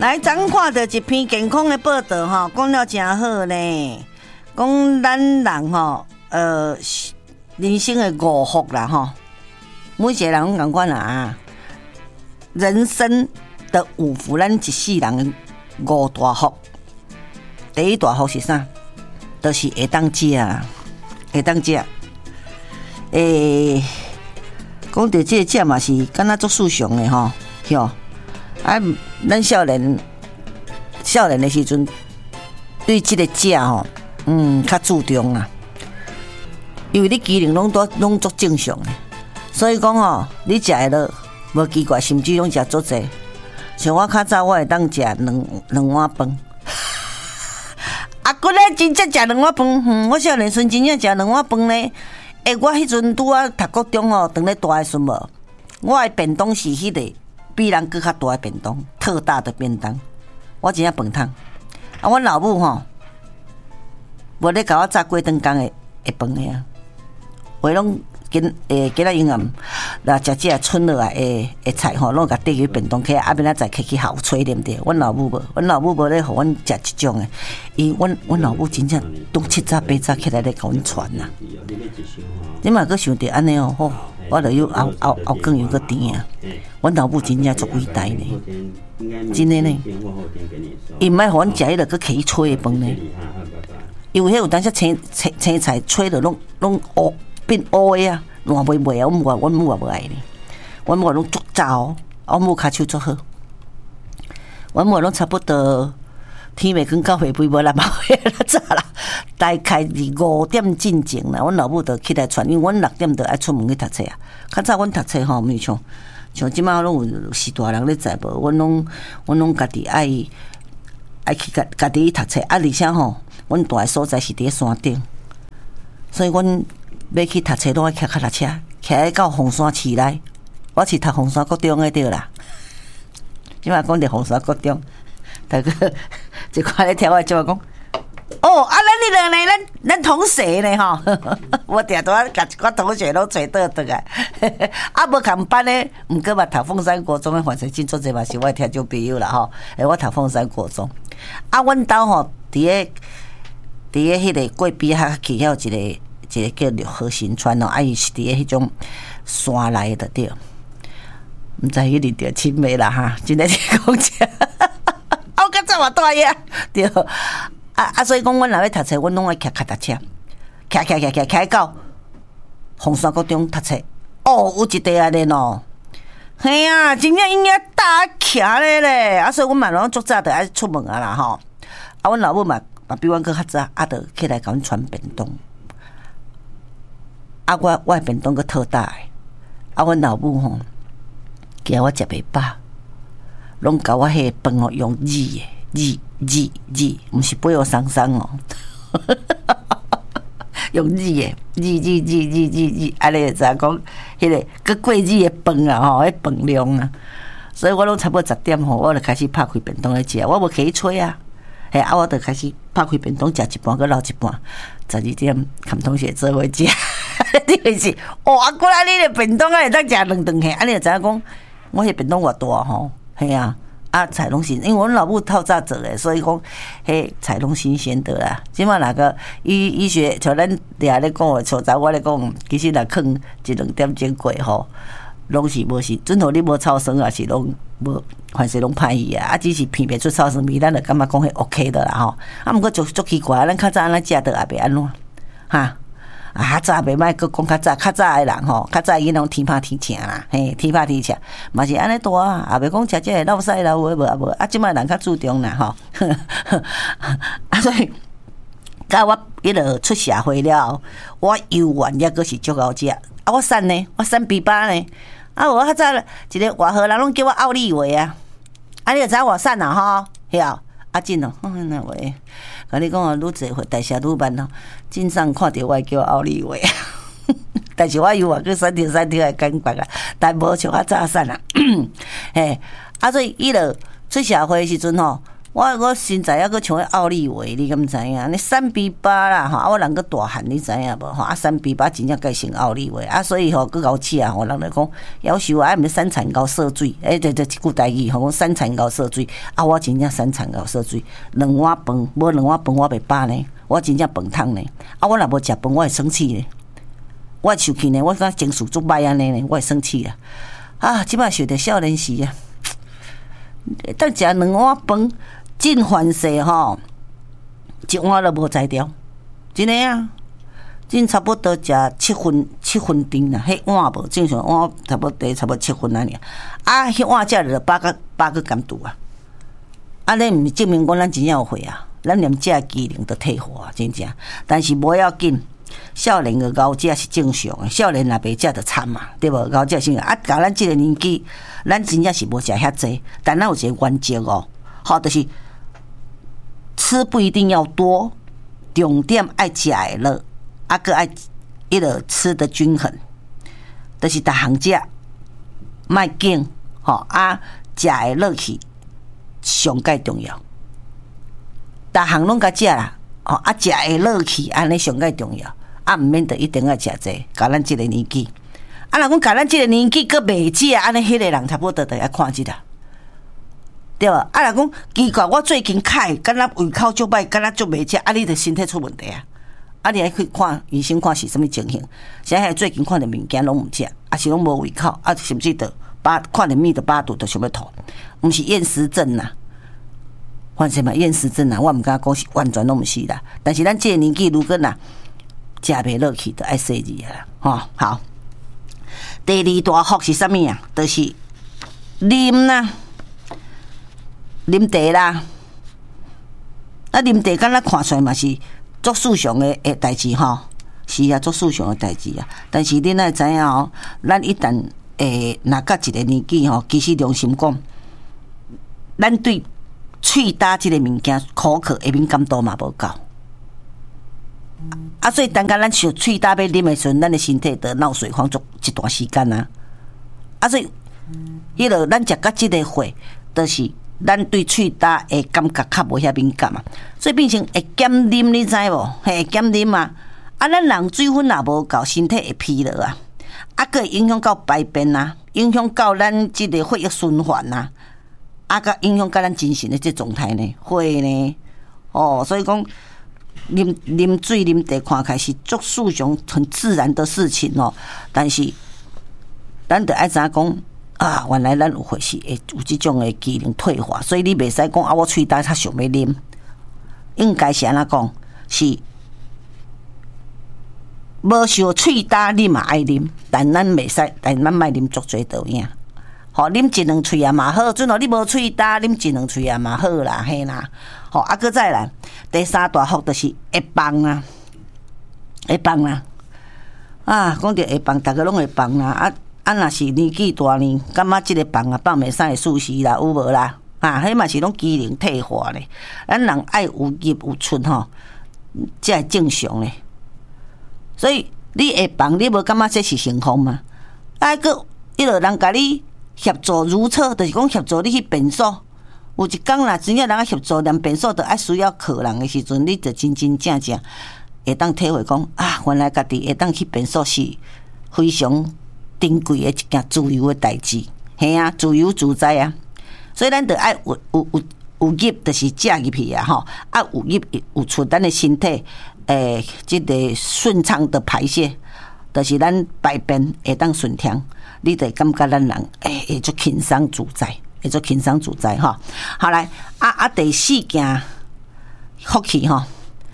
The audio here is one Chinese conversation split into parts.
来，咱看到一篇健康的报道吼，讲了真好呢。讲咱人吼，人生的五福啦吼，每一个人拢共款啦。人生的五福，咱一世人的五大福。第一大福是啥？就是会当食，会当食。讲到这个食嘛是，敢若足殊常的吼，哟。啊，咱少年的时阵，对这个食吼，较注重啦。因为你机能拢足正常的，所以讲吼，你食的了无奇怪，甚至拢食足济。像我较早，我会当食两碗饭。啊，搁咧真正食两碗饭，我少年时真正食两碗饭咧。我迄阵拄啊读国中吼，当咧大的时无，我的便当是迄个比人更较大的便当，特大的便当。我真正饭桶。啊，阮老母吼，无咧甲我炸过顿工的饭的啊，话拢今仔英暗，若食这剩落来的菜吼，拢甲缀去便当起，啊免仔再摕去校炊啉着。阮老母无咧互阮食即种的，因阮老母真正当7早8早起来咧甲阮传呐。你嘛阁想着安尼哦，吼，我著有后更有个甜啊。阮老母真正足伟大呢，真的呢。伊毋爱互阮食迄个阁摕去炊的饭呢，因为迄有当时青菜炊着拢乌变乌的啊，烂袂袂啊。阮母也无爱呢，阮母拢足早哦，阮母骹手足好，阮母拢差不多天未光到岁尾无6月啦早啦，大概是5点进前啦。阮老母就起来传，因为阮6点就爱出门去读册啊。较早阮读册吼，毋是像即摆拢有是大人咧在无，阮拢家己爱去家己去读册啊，而且吼，阮住的所在是伫山顶，所以阮要去读册拢爱骑脚踏车，骑到凤山市内。我是读凤山国中的对啦，即摆讲伫凤山国中，大哥一块咧听我就讲。哦，啊，咱你两个咱同学呢吼，我定都甲一寡同学拢找倒来，啊，无共班呢，毋过嘛读凤山国中的反正真足济嘛是我的听众朋友啦吼，我读凤山国中，啊，阮兜吼伫迄个过边遐去遐有一个叫六合新村哦，啊，伊是伫迄种山内的对，毋知迄里着青梅啦哈，真诶是讲者，我较早嘛大呀对。所以讲，阮若要读册，阮拢爱骑脚踏车，骑到凤山国中读册。哦，有一地安尼喏，嘿啊，真正应该大骑咧。所以阮嘛拢足早就爱出门啊啦吼。阮老母嘛比阮搁较早，就起来甲阮传便当。我的便当搁特大的。阮老母吼，惊我食袂饱，拢甲我迄个饭哦用煮的。字，毋是背后桑哦，用字的字，安尼就知讲，迄个佮过字的饭啊吼，迄饭量啊，所以我拢差不多10点吼，我就开始拍开便当来食，我无起吹啊，我就开始拍开便当食一半，佮留一半，12点跟同学做伙食，你就是哦，过来你的便当会当食2顿去，安尼就知影讲，我迄便当偌大吼，嘿啊。菜拢新，因为阮老母透早做诶，所以讲，迄菜拢新鲜的啦。即摆那个医学，像咱俩咧讲诶，像早我咧讲，其实若放1-2点钟过吼，拢是无是，准互你无臭酸啊，是拢无，凡是拢歹去啊。只是闻袂出臭酸味，咱就感觉讲迄 OK 的啦吼。毋过足奇怪，咱较早安尼食着也袂安怎哈。早袂歹，佮讲较早诶人吼，较早伊拢天拍天请啦，嘿，天拍天请，嘛是安尼大啊，也袂讲食这个落屎流血无，即摆人较注重啦吼，所以，甲我迄落出社会了，我游玩也阁是足够食，我瘦呢，我瘦比巴呢，我较早一个外号人拢叫我奥利维啊，你就知我瘦啦吼，晓。真哦，那喂，甲你讲啊，愈侪岁代谢愈慢哦。真上看到我叫奥利维，但是我有啊，佮身体的感觉啊，但无像我早瘦啊。嘿，所以伊落出社会的时阵吼， 我身材还佫像迄奥利维，你敢毋知影？你3:8啦吼，我人佫大汉，你知影无吼？啊3:8真正该成奥利维啊，所以吼佫搞吃吼，人就讲夭寿啊，毋是三餐高涉水，对，一句台语吼，讲三餐高涉水啊，我真正三餐高涉水，2碗饭无2碗饭我袂饱呢，我真正饭桶呢，啊我若无食饭我会生气呢，我会生气呢，我感觉情绪足歹安尼呢，我会生气啊！啊，即摆想着少年时啊，当食2碗饭。真烦死吼，一碗都无才调，真诶啊！真差不多食7分钟啦，迄碗无正常碗差不多7分安尼啊，迄碗食着8个甘度啊！啊，你毋是证明讲咱真正有血啊？咱连这机能都退化真正，但是无要紧，少年个熬食是正常诶，少年若袂食着惨嘛，对无？熬食是啊，到咱即个年纪，咱真正是无食遐济，但咱有一个原则哦，好，就是。吃不一定要多，重点爱食会落，啊个爱迄个吃的均衡，就是逐项食，莫紧吼啊，食会落去上介重要，逐项拢甲食啦，吼啊食会落去安尼上介重要，啊毋免得一定要食济，甲咱即个年纪，啊若讲甲咱即个年纪佫袂食，安尼迄个人差不多就要看即个。对吧？啊，若讲奇怪，我最近开，敢若胃口足歹，敢若足袂食，啊，你着身体出问题啊！啊，你还去看医生看是什么情形？现在最近看的物件拢毋食，啊是拢无胃口，啊是毋是着看的面着饱肚着想要吐？毋是厌食症呐，反正嘛厌食症呐，我毋敢讲是完全拢毋是啦。但是咱这个年纪如果呐食袂落去，着爱细字啊，吼好。第2大福是啥物啊？就是啉啦。啉茶啦，啊，啉茶敢若看出来嘛是足世常的代志吼，是啊，足世常的代志啊。但是恁爱知影哦，咱一旦若到一个年纪吼，其实良心讲，咱对喙焦即个物件口渴的敏感度嘛无够，啊，所以当咱想喙焦要啉的时阵，咱的身体得闹水荒足一段时间啊，啊，所以迄落咱食到即个血，就是。咱对喙焦的感觉较无遐敏感啊，所以变成会减啉，你知无？会减啉啊！啊，咱人水分也无够，身体会疲劳啊，啊，佫会影响到排便啊，影响到咱即个血液循环啊，啊，佮影响到咱精神的这状态呢，会呢，哦，所以讲啉水啉茶看起来是足世常很自然的事情哦，但是咱得爱知影讲。啊，原来咱有会是会有即种的机能退化，所以你袂使讲啊，我喙焦较想要啉，应该是安怎讲？是无想喙焦你嘛爱啉，但咱袂使，但咱莫啉足侪倒影。吼，啉1-2喙也嘛好，准哦，你无喙焦，啉1-2喙也嘛好啦，嘿啦。吼，啊，搁再来，第3大福就是会放啦，会放啦。啊，讲到会放，大家拢会放啦，啊，若是年纪大呢，感觉即个放啊放袂使的事实啦，有无啦？啊，迄嘛是拢机能退化咧。咱人爱有入有出吼，才会正常咧。所以你会放，你无感觉这是幸福吗？啊，个迄落人甲你协助如厕，就是讲协助你去便所。有一工啦，真正人协助连便所都爱需要客人的时阵，你就真真正正会当体会讲啊，原来家己会当去便所是非常。珍贵的一件自由的代志，嘿啊，自由自在啊，所以咱得爱有入，就是食入去啊，吼，啊有入有出，咱的身体，即个顺畅的排泄，就是咱排便会当顺畅，你得感觉咱人会足轻松自在，会足轻松自在吼。好来，第4件福气吼，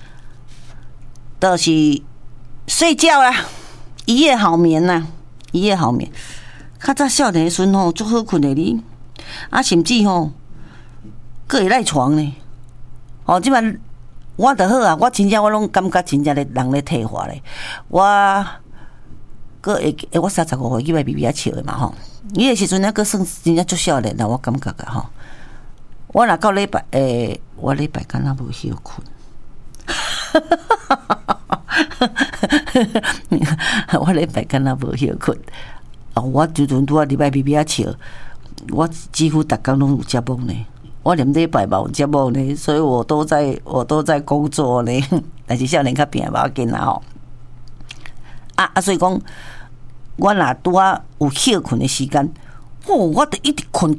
就是睡觉啦，一夜好眠呐。一夜好眠，较早少年的时阵吼，足好困的你，啊，甚至吼，佫会赖床呢。哦，即摆我就好啊，我真正我拢感觉真正咧人咧退化咧。我佫会，我35岁去买 BB 笑的嘛吼，伊个时阵佫算真正足少年啦，我感觉个吼。我若到礼拜，我礼拜敢若无休困。我礼拜敢若无休困，我就阵拄啊礼拜 BB 笑，我几乎逐工拢有接梦呢。 我连礼拜嘛有节目呢，所以我都在工作呢。但是少年较拼无要紧啦吼。所以讲，我若拄啊有休困的时间，我得一直困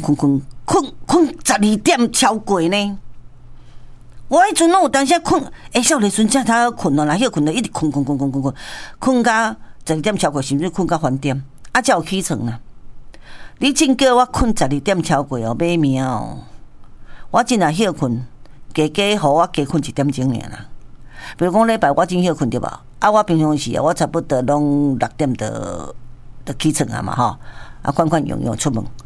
12点超过呢。我迄阵拢有当时困，少年时阵才困咯啦，休困就一直困到12点超过，甚至困到翻点，才有起床啦。你真叫我困12点超过哦，买命哦！我真若休困，加互我加困1点钟尔啦。比如讲礼拜我真休困对吧？我平常时我差不多拢6点就起床啊嘛吼，款用出门。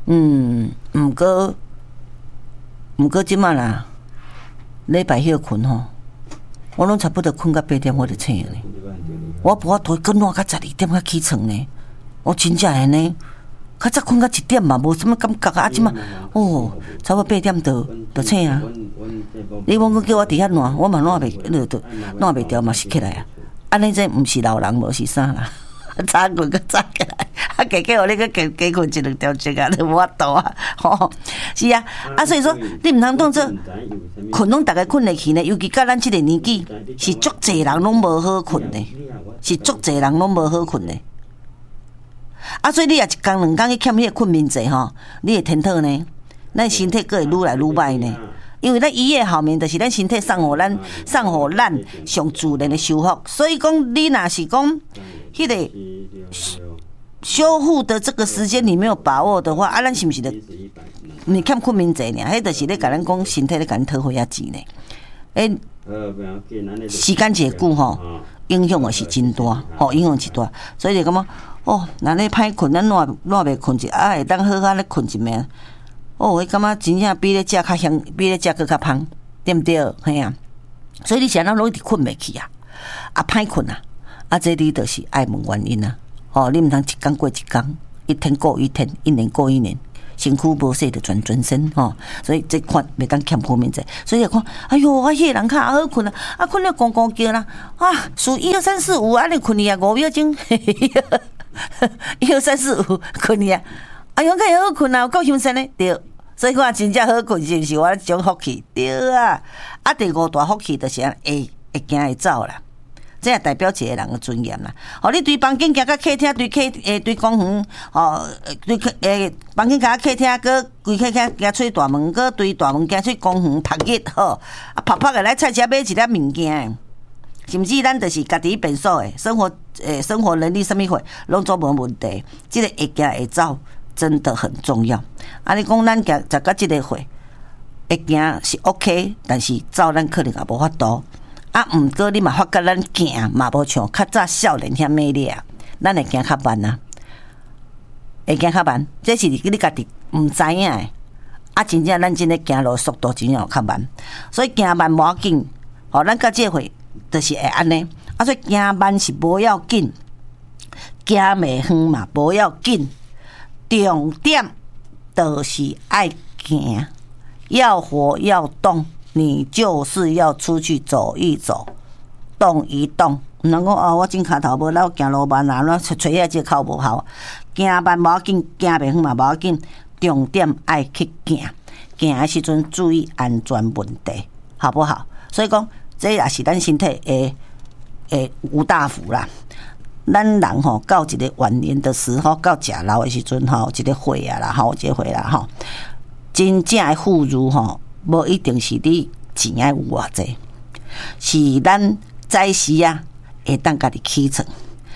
毋过即摆啦，礼拜休困吼，我拢差不多困到8点我就醒了呢。我无法度搁烂到12点才起床呢。我真正的呢，较早困到1点嘛，无什么感觉啊。即摆差不多8点就醒啊。你讲佮叫我伫遐烂，我嘛烂袂掉嘛，是起来啊。安尼这毋是老人，无是啥啦。早困佮早起来，加互你佮加困1-2条钟啊，你无法度啊。吼，是啊。所以说你毋通当做困拢逐个困会去呢，尤其到咱即个年纪，是足侪人拢无好困呢，是足侪人拢无好困呢。所以你也一工2工去欠迄个困眠剂吼，你会天讨呢，咱身体佫会愈来愈歹呢。因为咱一夜好眠，就是咱身体送互咱上自然的修复。所以讲，你若是讲迄个修复的这个时间你没有把握的话，咱是不是的？你欠困眠剂呢？迄就是咧甲咱讲身体咧甲咱讨回遐钱呢？时间一久吼，影响也是真大，影响真大。所以就感觉若咧歹困，咱烂袂困一会当好好咧困一暝。我感觉真正比咧食较香，比咧食佫较芳，对毋对？嘿啊，所以你想咱拢一直困袂去啊，歹困啊，这你就是爱问原因啊。你毋通一工过一工，一天过一天，一年过一年，身躯无洗就全身所以这款袂当欠困眠剂。所以看，哎哟，迄个人较好困啊，困了咣咣叫啦，数1、2、3、4、5，安尼困去啊5秒钟，1、2、3、4、5困去啊，我较好困啊，有够香神嘞，对。所以看真正好困，是毋是我一种福气？对啊！第5大福气就是会行会走啦，这也代表一个人的尊严啦。你对房间行到客厅，对公园，对房间行到客厅，搁规客厅行出大门，搁对大门行出公园晒日拍个来菜市买一粒物件，甚至咱就是家己便所的生活能力什么货，拢做无问题。这个会行会走。真的很重要。你讲咱食到这个岁，会行是 OK， 但是走咱可能也无法度。毋过你嘛发觉咱行嘛无像较早少年遐美丽啊，咱会行较慢啊，会行较慢，这是你家己毋知影的。真正咱真诶行路速度真正有较慢，所以行慢无要紧。咱到这岁就是会安尼。所以行慢是无要紧，行袂远嘛无要紧。重点就是爱行，要活要动，你就是要出去走一走，动一动。毋能讲我真骹头无力，行路慢啊，找遐只口无效。行慢无要紧，行袂远嘛无要紧，重点爱去行。行的时阵注意安全问题，好不好？所以讲，这也是咱身体的无大福啦。咱人到一个晚年的时候，到食老的时阵一个岁啊啦，一个岁啦真正的富裕无一定是你钱爱有偌济，是咱早时会当家己起床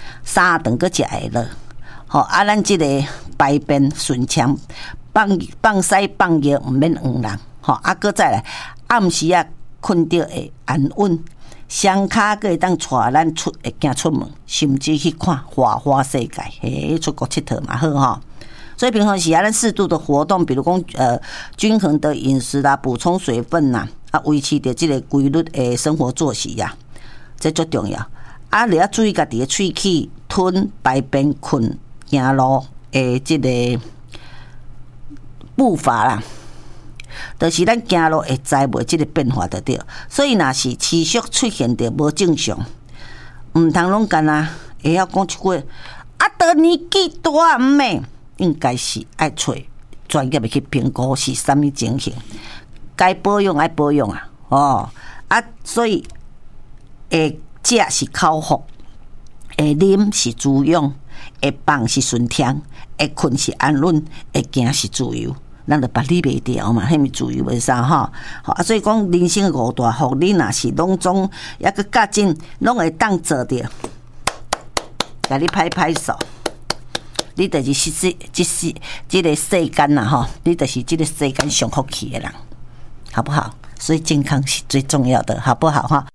，3顿搁食会落，咱即个排便顺畅，放屎放尿毋免黄人，搁再来暗时困着会安稳。双脚佫会当带咱会行出门，甚至去看花世界，出国佚佗嘛好所以平常时咱适度的活动，比如讲均衡的饮食啦，补充水分啦，维持着这个规律的生活作息呀，这最重要。你要注意家己的喙齿、吞、排便、困、行路的这个步伐啦。就是咱行路会知袂即个变化就对，所以若是持续出现着无正常，毋通拢干会晓讲一句，到年纪大诶，应该是爱找专业的去评估是啥物情形，该保养爱保养所以会食是口福，会啉是滋养，会放是顺听，会困是安稳，会行是自由。咱就把你袂掉嘛，迄咪自由为啥吼？所以讲人生五大福，你若是拢总抑个较真，拢会当做着，甲你拍拍手。你就是这个世间呐吼，你就是这个世间上福气的人，好不好？所以健康是最重要的，好不好哈？